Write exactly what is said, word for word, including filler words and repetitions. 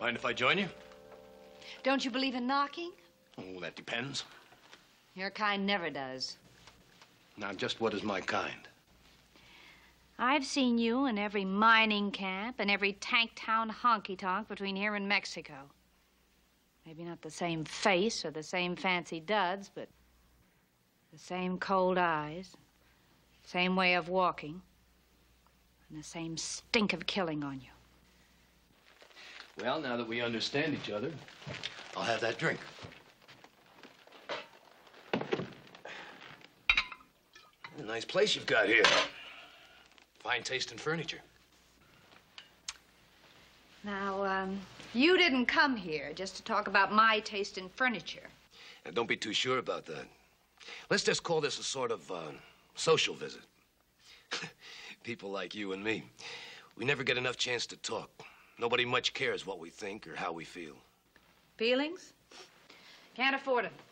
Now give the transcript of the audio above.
Mind if I join you? Don't you believe in knocking? Oh, that depends. Your kind never does. Now, just what is my kind? I've seen you in every mining camp and every tank town honky-tonk between here and Mexico. Maybe not the same face or the same fancy duds, but the same cold eyes, same way of walking, and the same stink of killing on you. Well, now that we understand each other, I'll have that drink. A nice place you've got here. Fine taste in furniture. Now, um, you didn't come here just to talk about my taste in furniture. Now, don't be too sure about that. Let's just call this a sort of uh, social visit. People like you and me, we never get enough chance to talk. Nobody much cares what we think or how we feel. Feelings? Can't afford them.